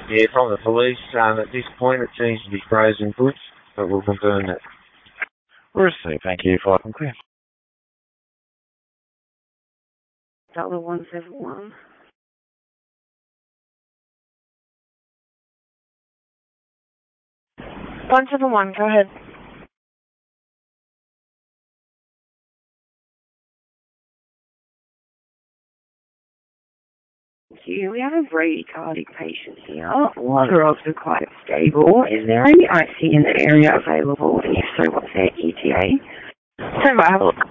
Yeah, from the police, at this point it seems to be frozen goods, but we'll confirm that. Received, thank you. 5 and clear. Delta 171. 171, go ahead. We have a bradycardic patient here. Water odds are quite stable. Is there any IC in the area available? And if so, what's their ETA? Stand by, have a look.